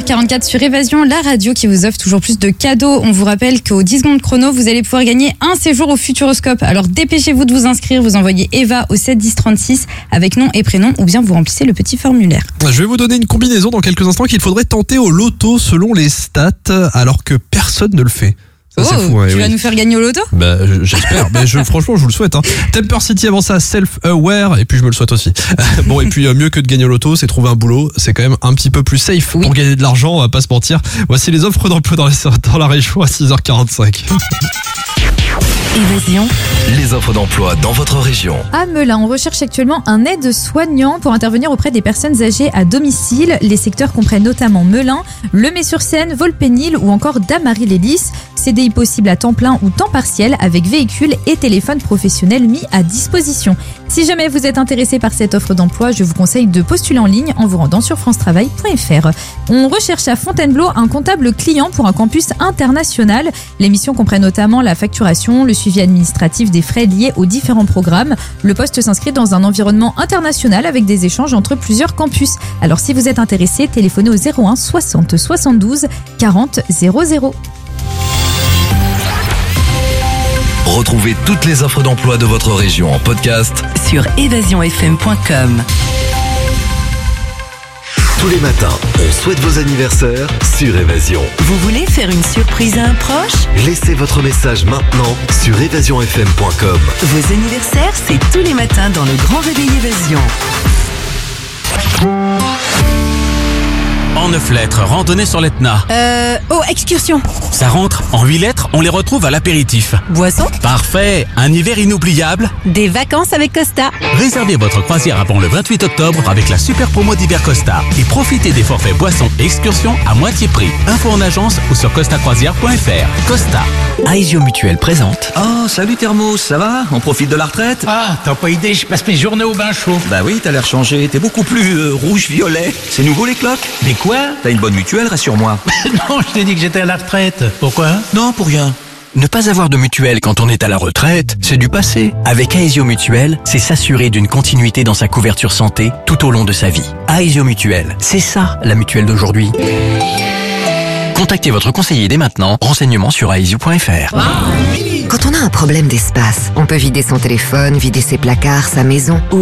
6h44 sur Évasion, la radio qui vous offre toujours plus de cadeaux. On vous rappelle qu'au 10 secondes chrono, vous allez pouvoir gagner un séjour au Futuroscope. Alors dépêchez-vous de vous inscrire, vous envoyez Eva au 7 10 36 avec nom et prénom ou bien vous remplissez le petit formulaire. Je vais vous donner une combinaison dans quelques instants qu'il faudrait tenter au loto selon les stats alors que personne ne le fait. Ça, c'est fou, tu vas nous faire gagner au loto ? J'espère, mais franchement je vous le souhaite. Temper City avant ça, Self-Aware, et puis je me le souhaite aussi. Bon, et puis mieux que de gagner au loto, c'est trouver un boulot, c'est quand même un petit peu plus safe pour gagner de l'argent, on va pas se mentir. Voici les offres d'emploi dans la région à 6h45. Évasion. Les offres d'emploi dans votre région. À Melun, on recherche actuellement un aide-soignant pour intervenir auprès des personnes âgées à domicile. Les secteurs comprennent notamment Melun, Le Mets-sur-Seine, Volpénil ou encore Damary-les-Lys. CDI possible à temps plein ou temps partiel avec véhicule et téléphone professionnel mis à disposition. Si jamais vous êtes intéressé par cette offre d'emploi, je vous conseille de postuler en ligne en vous rendant sur francetravail.fr. On recherche à Fontainebleau un comptable client pour un campus international. Les missions comprennent notamment la facturation, le suivi administratif des frais liés aux différents programmes. Le poste s'inscrit dans un environnement international avec des échanges entre plusieurs campus. Alors si vous êtes intéressé, téléphonez au 01 60 72 40 00. Retrouvez toutes les offres d'emploi de votre région en podcast sur évasionfm.com. Tous les matins, on souhaite vos anniversaires sur Évasion. Vous voulez faire une surprise à un proche ? Laissez votre message maintenant sur évasionfm.com. Vos anniversaires, c'est tous les matins dans le Grand Réveil Évasion. En 9 lettres, randonnée sur l'Etna. Excursion. Ça rentre. En 8 lettres, on les retrouve à l'apéritif. Boisson. Parfait. Un hiver inoubliable. Des vacances avec Costa. Réservez votre croisière avant le 28 octobre avec la super promo d'hiver Costa. Et profitez des forfaits boissons et excursions à moitié prix. Info en agence ou sur costacroisière.fr. Costa. Aesio Mutuelle présente. Oh, salut Thermos, ça va ? On profite de la retraite ? Ah, t'as pas idée, je passe mes journées au bain chaud. Bah oui, t'as l'air changé, t'es beaucoup plus rouge-violet. C'est nouveau les cloques ? Mais quoi ? T'as une bonne mutuelle, rassure-moi. Non, je t'ai dit que j'étais à la retraite. Pourquoi ? Non, pour rien. Ne pas avoir de mutuelle quand on est à la retraite, c'est du passé. Avec Aesio Mutuelle, c'est s'assurer d'une continuité dans sa couverture santé tout au long de sa vie. Aesio Mutuelle, c'est ça la mutuelle d'aujourd'hui. Contactez votre conseiller dès maintenant. Renseignements sur aesio.fr. Quand on a un problème d'espace, on peut vider son téléphone, vider ses placards, sa maison